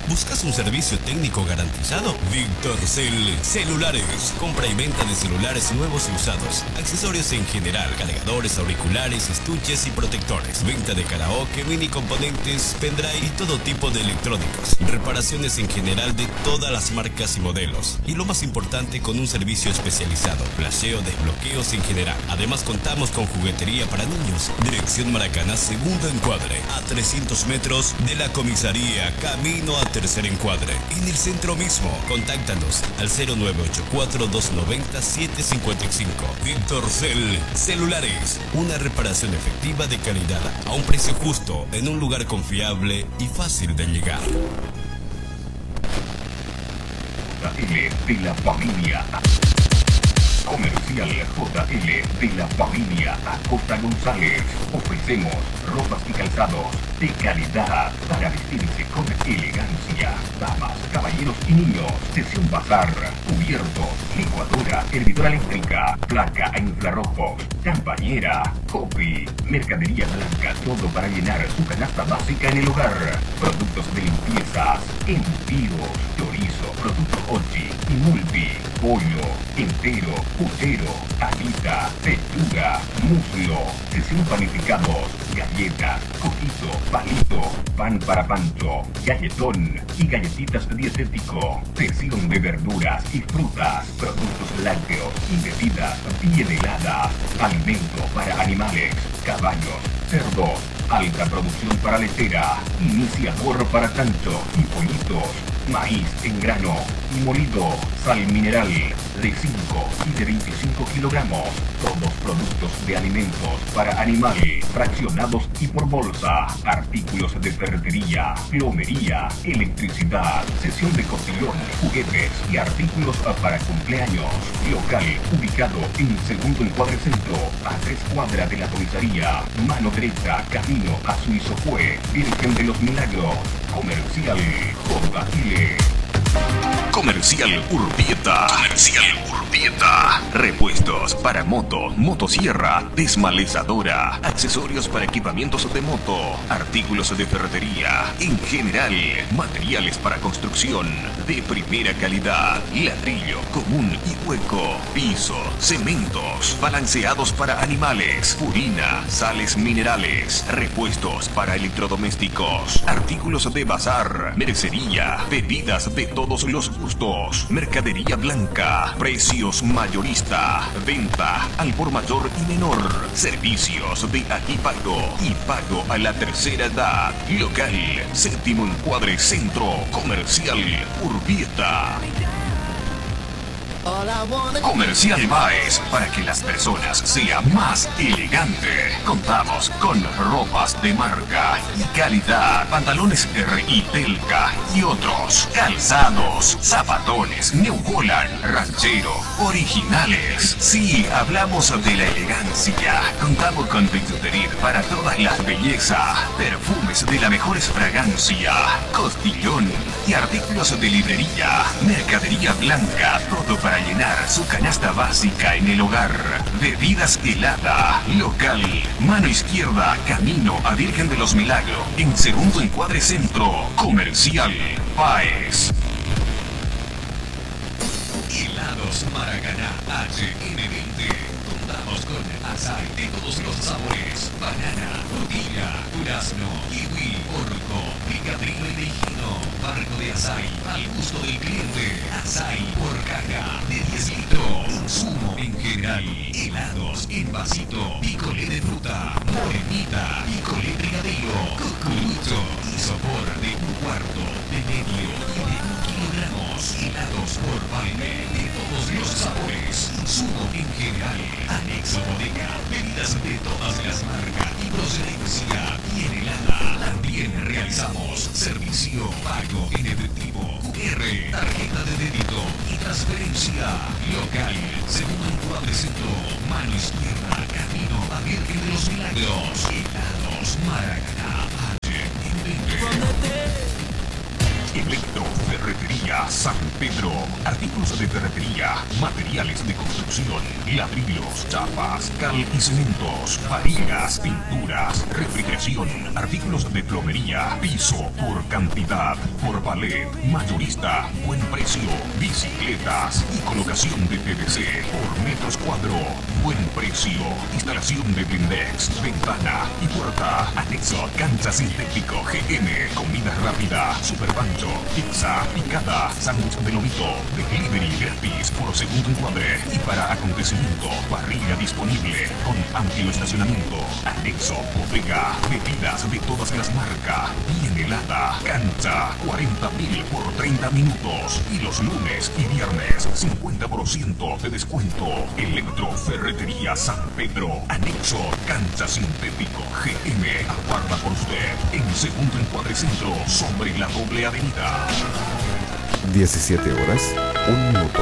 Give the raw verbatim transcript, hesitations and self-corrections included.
¿Buscas un servicio técnico garantizado? Victorcel Celulares. Compra y venta de celulares nuevos y usados. Accesorios en general. Cargadores, auriculares, estuches y protectores. Venta de karaoke, mini componentes, pendrive y todo tipo de electrónicos. Reparaciones en general de todas las marcas y modelos. Y lo más importante, con un servicio especializado. Flasheo, desbloqueos en general. Además contamos con juguetería para niños. Dirección Maracaná, segundo encuadre. A trescientos metros de la comisaría. Camino a tercer encuadre. En el centro mismo. Contáctanos al cero nueve ocho cuatro, dos nueve cero, siete cinco cinco. Victorcel Celulares. Una reparación efectiva de calidad a un precio justo en un lugar confiable y fácil de llegar. J L de la familia. Comercial J L de la familia Acosta González. Ofrecemos ropas y calzados de calidad para vestirse con elegancia. Damas, caballeros y niños. Sesión bazar, cubiertos, licuadora, hervidora eléctrica, placa a infrarrojos, campañera, copy, mercadería blanca, todo para llenar su canasta básica en el hogar. Productos de limpiezas, envíos, chorizo, producto Ochi y multi, pollo, entero, puchero, alita, pechuga, muslo, sesión panificados, galletas, coquito, palito, pan para pancho, galletón y galletitas dietético, sesión de verduras y frutas, productos lácteos y bebidas bien heladas, alimento para animales, caballos, cerdos, alta producción para lechera, iniciador para tancho y pollitos, maíz en grano y molido, sal mineral de cinco y de veinticinco kilogramos, todos productos de alimentos para animal, fraccionados y por bolsa, artículos de ferretería, plomería, electricidad, sesión de cotillón, juguetes y artículos para cumpleaños. Local ubicado en segundo encuadre centro, a tres cuadras de la comisaría, mano derecha, camino a Suizo Fue, Virgen de los Milagros. Comercial J L. Comercial Urbieta. Comercial Urbieta. Repuestos para moto, motosierra, desmalezadora, accesorios para equipamientos de moto, artículos de ferretería, en general, materiales para construcción de primera calidad, ladrillo común y hueco, piso, cementos, balanceados para animales, purina, sales minerales, repuestos para electrodomésticos, artículos de bazar, mercería, bebidas de todos los gustos, mercadería blanca, precios mayorista, venta al por mayor y menor, servicios de aquí pago y pago a la tercera edad, local, séptimo encuadre centro, comercial Urbieta. Comercial Baez, para que las personas sean más elegantes. Contamos con ropas de marca y calidad, pantalones R y Telca y otros, calzados, zapatones, New Holland, ranchero, originales. Sí, hablamos de la elegancia. Contamos con bisutería para todas las bellezas, perfumes de la mejor fragancia, costillón y artículos de librería, mercadería blanca, todo para llenar su canasta básica en el hogar. Bebidas helada, local, mano izquierda, camino a Virgen de los Milagros, en segundo encuadre centro, comercial Paez. Helados Maracaná H M veinte. Contamos con açaí de todos los sabores, banana, frutilla, durazno, kiwi, orco, picadrillo y tejido, barco de açaí al gusto del cliente, açaí por caja de diez litros, insumo en general, helados en vasito, picolé de fruta, morenita, picolé brigadero, cucurucho y sopor de un cuarto, de medio y de un kilogramos, helados por balde de todos los sabores, insumo en general, anexo bodega, bebidas de todas las marcas y procedencia bien helada. También realizamos servicio pago en efectivo, Q R, tarjeta de débito y transferencia local, segundo encuadre centro, mano izquierda, camino a Virgen de los Milagros, helados Maracaná H M veinte. Electroferretería Ferretería San Pedro. Artículos de ferretería, materiales de construcción, ladrillos, chapas, cal y cementos, varillas, pinturas, refrigeración, artículos de plomería, piso por cantidad, por palet, mayorista, buen precio, bicicletas y colocación de P V C por metros cuadro, buen precio, instalación de blindex, ventana y puerta, anexo, cancha sintético G M, comida rápida, superpancho, pizza, picada, sándwich de lomito, delivery gratis por segundo encuadre y para acontecimiento, parrilla disponible con amplio estacionamiento, anexo, bodega, bebidas de todas las marcas, bien helada, cancha, cuarenta mil por treinta minutos y los lunes y viernes cincuenta por ciento de descuento. Electroferretería San Pedro, anexo, cancha sintético G M, aguarda por usted en segundo encuadre centro sobre la doble avenida. diecisiete horas, un minuto.